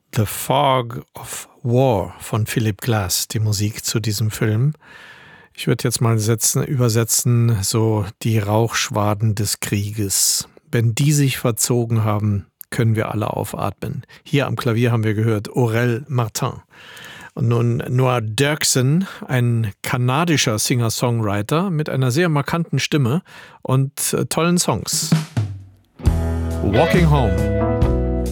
The Fog of War von Philip Glass, die Musik zu diesem Film. Ich würde jetzt mal übersetzen, so die Rauchschwaden des Krieges. Wenn die sich verzogen haben, können wir alle aufatmen. Hier am Klavier haben wir gehört Aurel Martin. Und nun Noah Derksen, ein kanadischer Singer-Songwriter mit einer sehr markanten Stimme und tollen Songs. Walking Home.